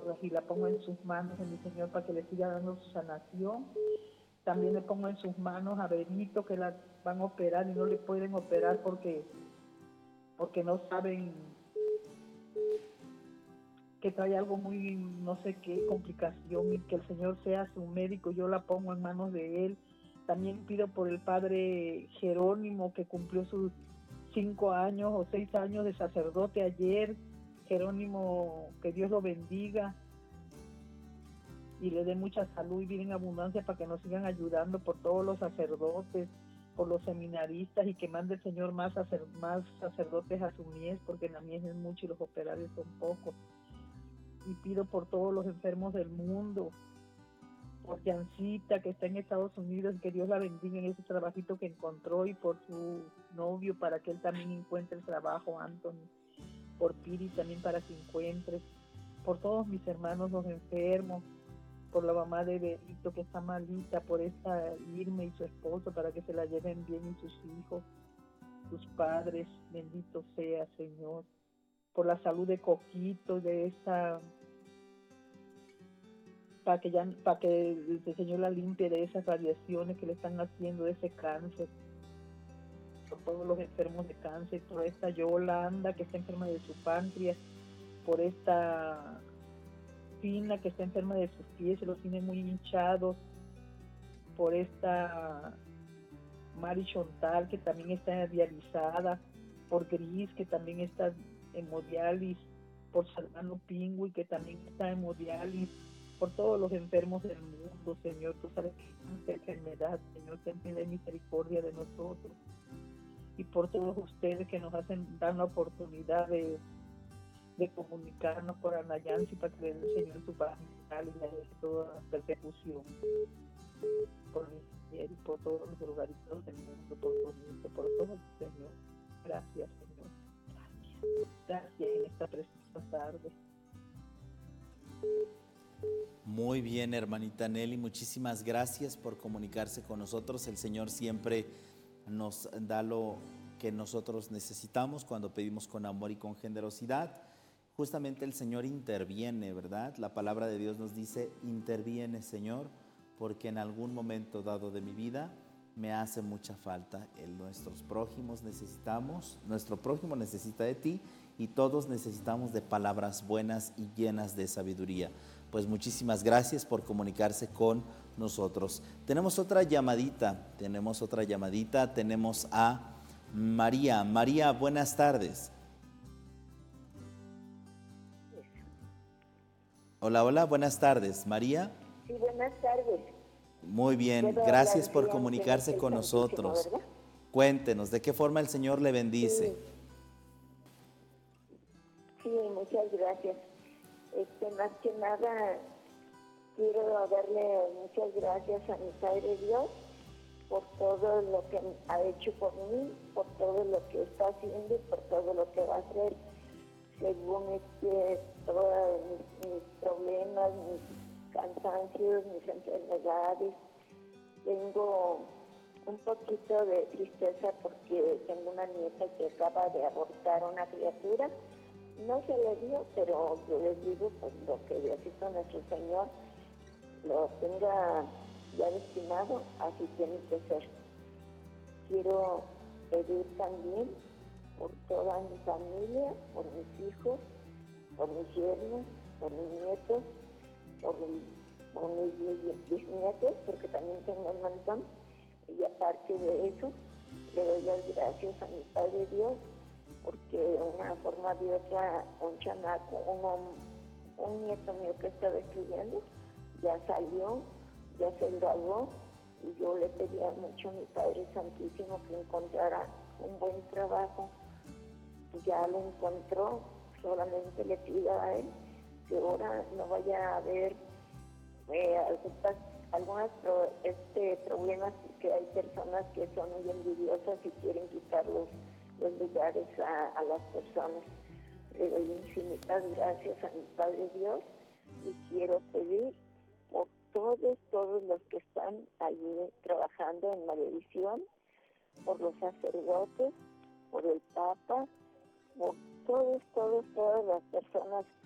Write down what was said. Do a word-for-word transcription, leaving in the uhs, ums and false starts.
gordas y la pongo en sus manos, en mi Señor, para que le siga dando su sanación. También le pongo en sus manos a Benito, que la van a operar y no le pueden operar porque, porque no saben que trae algo muy, no sé qué, complicación, y que el Señor sea su médico. Yo la pongo en manos de Él. También pido por el Padre Jerónimo, que cumplió sus cinco años o seis años de sacerdote ayer. Jerónimo, que Dios lo bendiga y le dé mucha salud y vida en abundancia, para que nos sigan ayudando, por todos los sacerdotes, por los seminaristas, y que mande el Señor más, sacer, más sacerdotes a su mies, porque la mies es mucho y los operarios son pocos. Y pido por todos los enfermos del mundo, por Jancita, que está en Estados Unidos, que Dios la bendiga en ese trabajito que encontró, y por su novio, para que él también encuentre el trabajo, Anthony, por Piri también, para que encuentre, por todos mis hermanos los enfermos, por la mamá de Berito, que está malita, por esta Irma y su esposo, para que se la lleven bien, y sus hijos, sus padres, bendito sea, Señor, por la salud de Coquito, de esta, para que ya, para que el Señor la limpie de esas radiaciones que le están haciendo, de ese cáncer, por todos los enfermos de cáncer, por esta Yolanda, que está enferma de su páncreas, por esta Fina, que está enferma de sus pies, se los tiene muy hinchados, por esta Mari Chontal, que también está dializada, por Gris, que también está en hemodiálisis, por Salvano Pingüi, que también está en hemodiálisis, por todos los enfermos del mundo, Señor. Tú sabes que esta enfermedad, Señor, ten piedad y misericordia de nosotros, y por todos ustedes que nos hacen, dan la oportunidad de, de comunicarnos por Anayansi, para que le dé el Señor su paz mental y le dé toda persecución por mi y por todos los lugares del mundo, por todo, por todo, Señor. Gracias, Señor. Gracias. Gracias en esta preciosa tarde. Muy bien, hermanita Nelly, muchísimas gracias por comunicarse con nosotros. El Señor siempre nos da lo que nosotros necesitamos cuando pedimos con amor y con generosidad. Justamente el Señor interviene, ¿verdad? La palabra de Dios nos dice: interviene, Señor, porque en algún momento dado de mi vida me hace mucha falta. En nuestros prójimos necesitamos, nuestro prójimo necesita de ti, y todos necesitamos de palabras buenas y llenas de sabiduría. Pues muchísimas gracias por comunicarse con nosotros. Tenemos otra llamadita, tenemos otra llamadita, tenemos a María. María, buenas tardes. Hola, hola, buenas tardes. María. Sí, buenas tardes. Muy bien, gracias por comunicarse con nosotros. Cuéntenos, ¿de qué forma el Señor le bendice? Sí, sí, muchas gracias. Este, más que nada, quiero darle muchas gracias a mi Padre Dios por todo lo que ha hecho por mí, por todo lo que está haciendo y por todo lo que va a hacer, según este, todos mis, mis problemas, mis cansancios, mis enfermedades. Tengo un poquito de tristeza porque tengo una nieta que acaba de abortar una criatura. No se le dio, pero yo les digo, pues lo que Diosito nuestro Señor lo tenga ya destinado, así tiene que ser. Quiero pedir también por toda mi familia, por mis hijos, por mis yernos, por mis nietos, por, por mis bisnietos, porque también tengo un montón. Y aparte de eso, le doy las gracias a mi Padre Dios, porque de una forma de otra, un chamaco, un, un nieto mío que estaba estudiando, ya salió, ya se graduó, y yo le pedía mucho a mi Padre Santísimo que encontrara un buen trabajo. Ya lo encontró, solamente le pido a él que ahora no vaya a haber eh, algunas, algunas pro, este, problemas, que hay personas que son muy envidiosas y quieren quitar los, los lugares a, a las personas. Le doy infinitas gracias a mi Padre Dios y quiero pedir por todos, todos los que están allí trabajando en Maledición, por los sacerdotes, por el Papa, por todos, todos, todas las personas